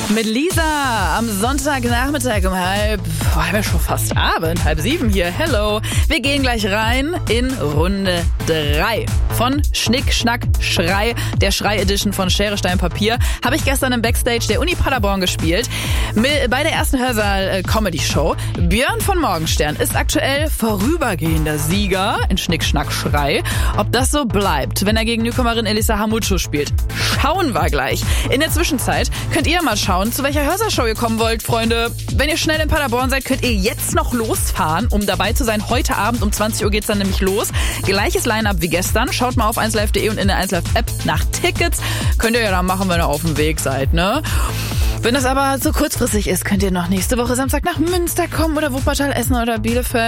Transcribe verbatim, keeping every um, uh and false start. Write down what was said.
Mit Lisa am Sonntagnachmittag um halb, boah, haben wir schon fast Abend, halb sieben hier. Hello. Wir gehen gleich rein in Runde drei von Schnick, Schnack, Schrei, der Schrei-Edition von Schere, Stein, Papier. Habe ich gestern im Backstage der Uni Paderborn gespielt. Bei der ersten Hörsaal-Comedy-Show. Björn von Morgenstern ist aktuell vorübergehender Sieger in Schnick, Schnack, Schrei. Ob das so bleibt, wenn er gegen Newcomerin Elisa Hamutscho spielt, schauen wir gleich. In der Zwischenzeit könnt ihr mal schauen, zu welcher Hörsaalshow ihr kommen wollt, Freunde. Wenn ihr schnell in Paderborn seid, könnt ihr jetzt noch losfahren, um dabei zu sein. Heute Abend um zwanzig Uhr geht's dann nämlich los. Gleiches Line-Up wie gestern. Schaut mal auf eins live punkt de und in der eins live App nach Tickets. Könnt ihr ja dann machen, wenn ihr auf dem Weg seid, ne? Wenn das aber so kurzfristig ist, könnt ihr noch nächste Woche Samstag nach Münster kommen oder Wuppertal, Essen oder Bielefeld.